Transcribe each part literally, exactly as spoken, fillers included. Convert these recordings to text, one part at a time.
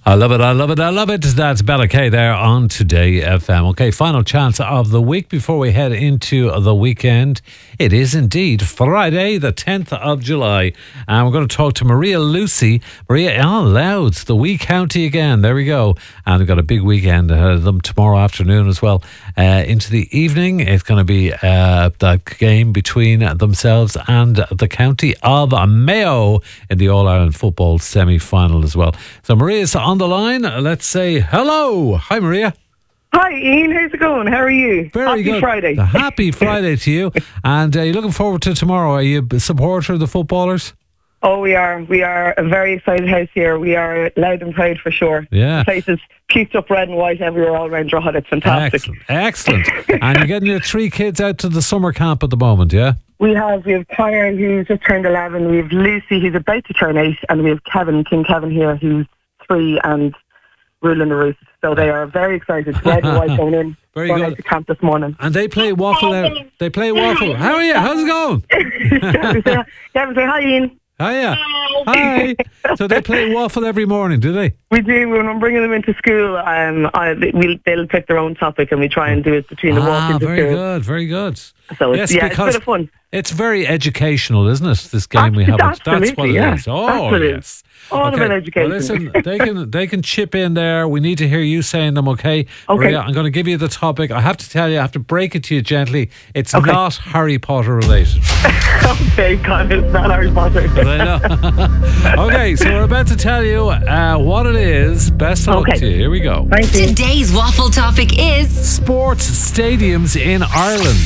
I love it, I love it, I love it. That's Bella K there on Today F M. Okay, final chance of the week before we head into the weekend. It is indeed Friday, the tenth of July. And we're going to talk to Maria Lucy. Maria, oh, Louds, the wee county again. There we go. And we've got a big weekend ahead of them tomorrow afternoon as well. Uh, into the evening, it's going to be uh, the game between themselves and the county of Mayo in the All-Ireland football semi-final as well. So Maria's on the line. Let's say hello. Hi, Maria. Hi, Ian. How's it going? How are you? Very Happy good. Friday. Happy Friday to you. And uh, you're looking forward to tomorrow. Are you a supporter of the footballers? Oh, we are. We are a very excited house here. We are loud and proud for sure. Yeah. The place is cuked up red and white everywhere all around Drogheda. It's fantastic. Excellent. Excellent. And you're getting your three kids out to the summer camp at the moment, yeah? We have we have Connor, who's just turned eleven. We have Lucy, who's about to turn eight. And we have Kevin, King Kevin here, who's three and ruling the roost. So they are very excited. Red and white going in. Very going good. out to camp this morning. And they play waffle. Uh, they play waffle. How are you? How's it going? Kevin, say, Kevin, say hi, Ian. Hiya. Hi. So they play waffle every morning, do they? We do. When I'm bringing them into school, um, I, we'll, they'll pick their own topic and we try and do it between the walk Ah, into very school. good, very good. So yes, it's, yeah, it's a because bit of fun. It's very educational, isn't it? This game we have. Absolutely, That's what it yeah. is. Oh, That's what it yes. is. All Okay. about education. Well, listen, they can they can chip in there. We need to hear you saying them, okay? Okay. Maria, I'm going to give you the topic. I have to tell you, I have to break it to you gently. It's Okay. not Harry Potter related. Okay, God, it's not Harry Potter. But I know. Okay, so we're about to tell you uh, what it is. Best of luck Okay. to you. Here we go. Thank you. Today's waffle topic is Sports stadiums in Ireland.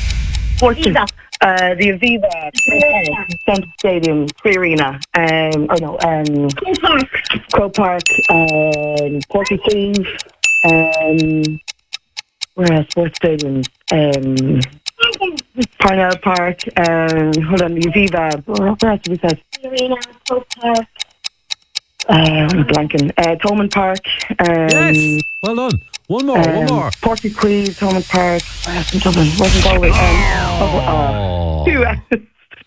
Fortune. Uh, the Aviva, Centre Stadium, Free Arena, um, or no, um, Crow Park, um, Porty um, where else? Sports stadiums, um, Parnell Park, um, hold on, the Aviva, what else did we say? Arena, Crow Park. Uh, I'm blanking. Uh, Thomond Park, um, Yes. Well done. One more, one um, more. Porty Thomond Park, where else in Dublin? Wasn't Galway. Um, oh, Oh. Too,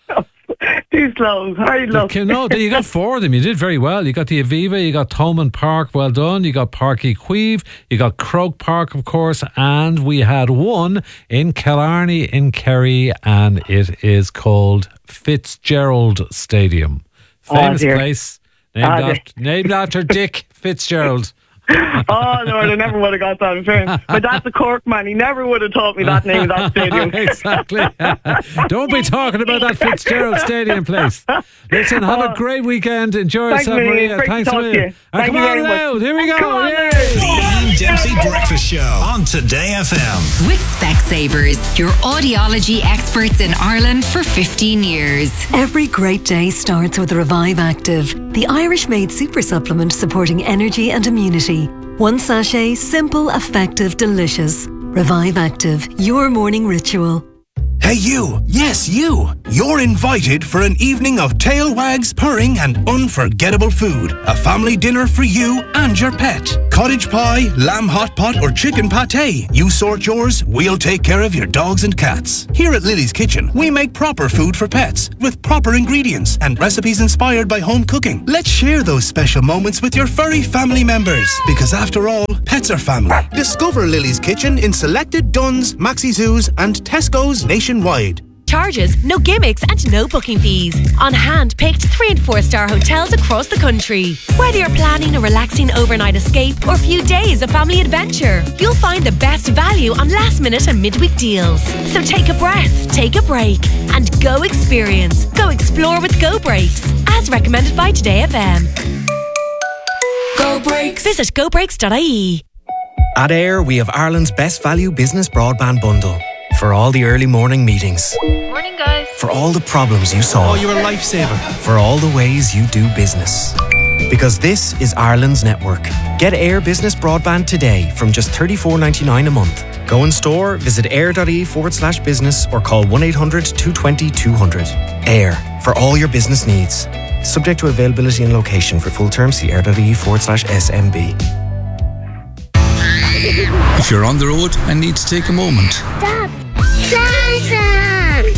too slow. Hard luck. Okay, no, you got four of them. You did very well. You got the Aviva, you got Thomond Park, well done. You got Páirc Uí Chaoimh, you got Croke Park, of course, and we had one in Killarney in Kerry, and it is called Fitzgerald Stadium. Famous dear. place, named, Oh, dear. after, named after Dick Fitzgerald. Oh, Lord, I never would have got that in fairness. My dad's a Cork man. He never would have taught me that name of that stadium. Exactly. Don't be talking about that Fitzgerald Stadium place. Listen, have a great weekend. Enjoy Thanks, yourself, Maria. Maria. Great to Thanks talk a to million. you. And Thank come you on very much. out. Here we go. Come on, Yay. The Ian Dempsey Breakfast Show on Today F M. with Specsavers, your audiology experts in Ireland for fifteen years. Every great day starts with Revive Active, the Irish-made super supplement supporting energy and immunity. One sachet, simple, effective, delicious. Revive Active, your morning ritual. Hey you, yes you, you're invited for an evening of tail wags, purring and unforgettable food. A family dinner for you and your pet. Cottage pie, lamb hot pot or chicken pate. You sort yours, we'll take care of your dogs and cats. Here at Lily's Kitchen, we make proper food for pets with proper ingredients and recipes inspired by home cooking. Let's share those special moments with your furry family members because after all, pets are family. Discover Lily's Kitchen in selected Dunn's, Maxi Zoos and Tesco's nationwide. Charges, no gimmicks and no booking fees. On hand-picked three and four star hotels across the country. Whether you're planning a relaxing overnight escape or a few days of family adventure, you'll find the best value on last minute and midweek deals. So take a breath, take a break and go experience. Go explore with Go Breaks, as recommended by Today F M. Go Breaks. Visit go breaks dot I E. At Air, we have Ireland's best value business broadband bundle. For all the early morning meetings. Morning, guys. For all the problems you solve. Oh, you're a lifesaver. For all the ways you do business. Because this is Ireland's network. Get Air Business Broadband today from just thirty-four ninety-nine a month. Go in store, visit air.ie forward slash business or call one eight hundred two two zero two hundred. Air, for all your business needs. Subject to availability and location. For full terms, see air.ie forward slash SMB. If you're on the road and need to take a moment. Stop. Santa.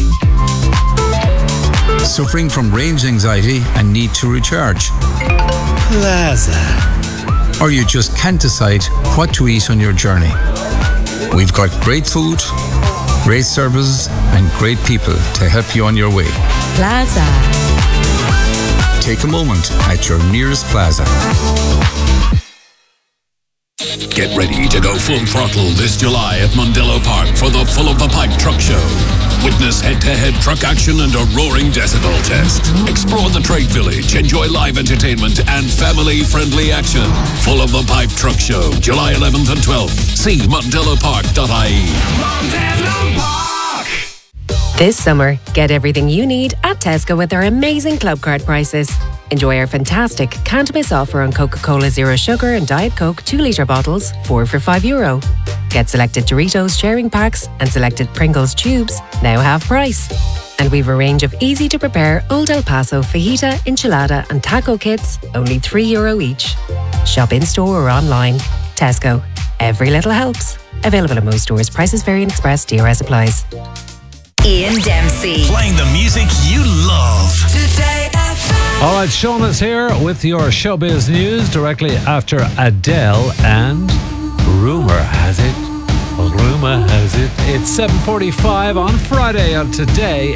Suffering from range anxiety and need to recharge. Plaza. or you just can't decide what to eat on your journey. We've got great food, great services, and great people to help you on your way. Plaza. Take a moment at your nearest Plaza. Get ready to go full throttle this July at Mondello Park for the Full of the Pipe Truck Show. Witness head-to-head truck action and a roaring decibel test. Explore the trade village, enjoy live entertainment and family-friendly action. Full of the Pipe Truck Show, July eleventh and twelfth. See mondello park dot I E. Mondello Park! This summer, get everything you need at Tesco with our amazing club card prices. Enjoy our fantastic can't-miss offer on Coca-Cola Zero Sugar and Diet Coke two litre bottles, four for five euro. Get selected Doritos sharing packs and selected Pringles tubes, now half price. And we've a range of easy-to-prepare Old El Paso fajita, enchilada and taco kits, only three euro each. Shop in-store or online. Tesco. Every little helps. Available at most stores. Prices vary and express. D R S applies. Ian Dempsey. Playing the music you love. Today F M. All right, Sean is here with your showbiz news directly after Adele and rumour has it, rumour has it, it's seven forty-five on Friday on Today